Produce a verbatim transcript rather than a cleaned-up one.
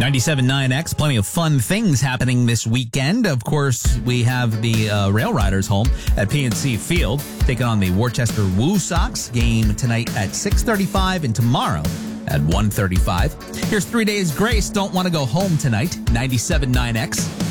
ninety-seven point nine X, plenty of fun things happening this weekend. Of course, we have the uh, Rail Riders home at P N C Field, taking on the Worcester Woo Sox. Game tonight at six thirty-five and tomorrow at one thirty-five. Here's Three Days Grace, Don't Want to Go Home Tonight, ninety-seven point nine X.